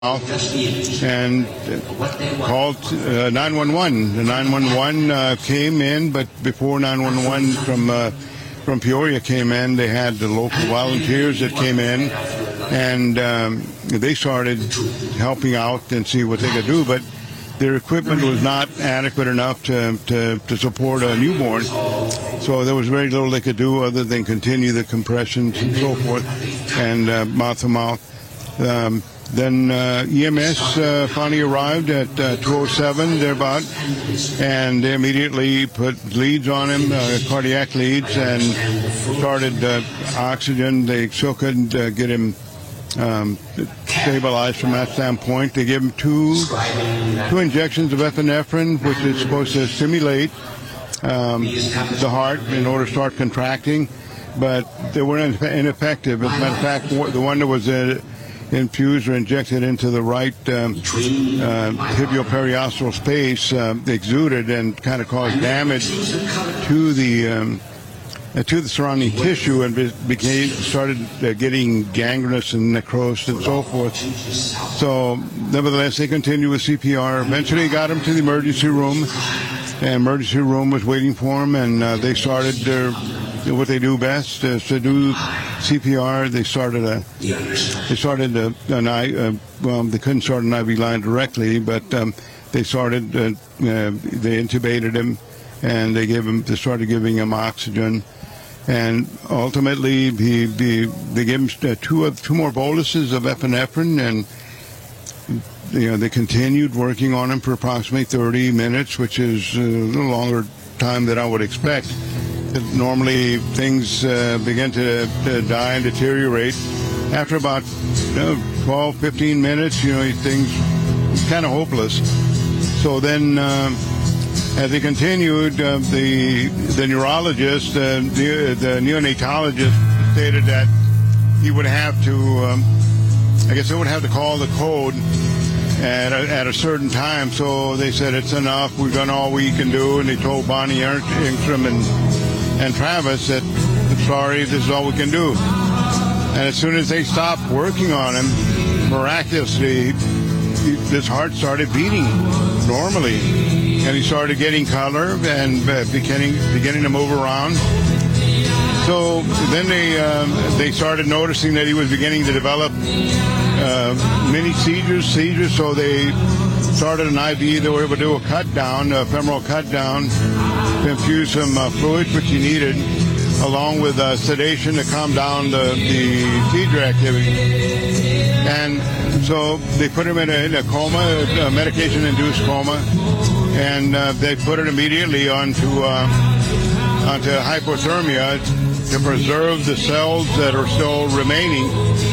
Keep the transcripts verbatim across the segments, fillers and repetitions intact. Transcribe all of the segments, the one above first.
and called uh, nine one one. The nine one one uh, came in, but before nine one one from uh, from Peoria came in, they had the local volunteers that came in, and um, they started helping out and see what they could do. But their equipment was not adequate enough to, to, to support a newborn, so there was very little they could do other than continue the compressions and so forth, and uh, mouth-to-mouth. Um, Then uh, E M S uh, finally arrived at uh, two oh seven, thereabout, and they immediately put leads on him, uh, cardiac leads, and started uh, oxygen. They still couldn't uh, get him um, stabilized from that standpoint. They gave him two, two injections of epinephrine, which is supposed to stimulate um, the heart in order to start contracting, but they were ineffective. As a matter of fact, the one that was uh, infused or injected into the right um, uh, tibial-periosteal space uh, exuded and kind of caused damage to the um, uh, to the surrounding tissue, and be- became started uh, getting gangrenous and necrosis and so forth. So, nevertheless, they continued with C P R. Eventually, got him to the emergency room. The emergency room was waiting for him, and uh, they started their what they do best is to do C P R. They started a they started a, an I uh, well they couldn't start an I V line directly, but um, they started uh, uh, they intubated him, and they gave him they started giving him oxygen, and ultimately he, he they gave him two two more boluses of epinephrine, and you know they continued working on him for approximately thirty minutes, which is a little longer time than I would expect. Normally, things uh, begin to, to die and deteriorate. After about you know, twelve, fifteen minutes, you know, things kind of hopeless. So then, uh, as they continued, uh, the the neurologist, uh, the, the neonatologist stated that he would have to, um, I guess they would have to call the code at a, at a certain time. So they said, it's enough, we've done all we can do, and they told Bonnie Engstrom and and Travis that, sorry, this is all we can do. And as soon as they stopped working on him, miraculously, his heart started beating normally. And he started getting color and beginning, beginning to move around. So then they um, they started noticing that he was beginning to develop uh, mini seizures, seizures, so they started an I V. They were able to do a cut down, a femoral cut down, to infuse some uh, fluids which he needed, along with uh, sedation to calm down the, the seizure activity. And so they put him in a, in a coma, a medication-induced coma, and uh, they put it immediately onto uh, onto hypothermia to preserve the cells that are still remaining.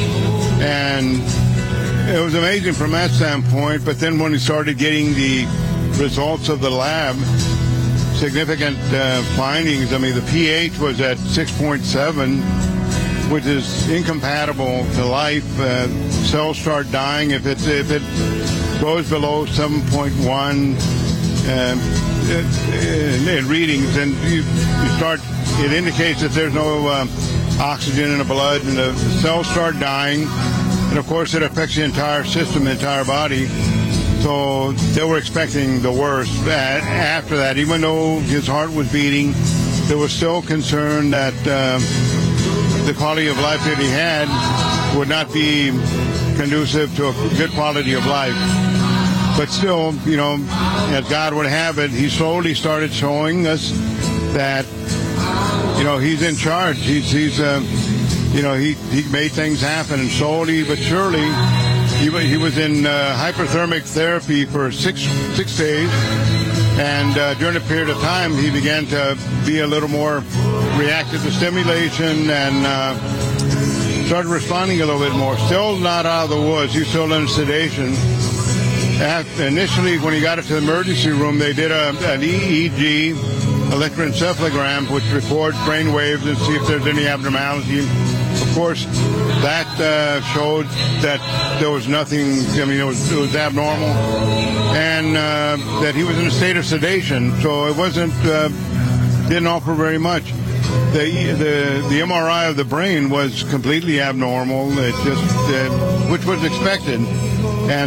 And it was amazing from that standpoint, but then when we started getting the results of the lab, significant uh, findings. I mean, the pH was at six point seven, which is incompatible to life. Uh, cells start dying if it if it goes below seven point one uh, in, in readings, and you, you start. It indicates that there's no uh, oxygen in the blood, and the cells start dying. And of course, it affects the entire system, the entire body. So they were expecting the worst. After that, even though his heart was beating, they were still concerned that uh, the quality of life that he had would not be conducive to a good quality of life. But still, you know, as God would have it, he slowly started showing us that, you know, he's in charge. He's, he's uh, you know, he, he made things happen, and slowly but surely, He, he was in uh, hyperthermic therapy for six six days, and uh, during a period of time, he began to be a little more reactive to stimulation and uh, started responding a little bit more. Still not out of the woods. He's still in sedation. After, initially, when he got into the emergency room, they did a, an E E G, electroencephalogram, which records brain waves and see if there's any abnormality. Of course, that uh, showed that there was nothing, I mean, it was, it was abnormal, and uh, that he was in a state of sedation, so it wasn't, uh, didn't offer very much. The, the, the M R I of the brain was completely abnormal, it just, uh, which was expected.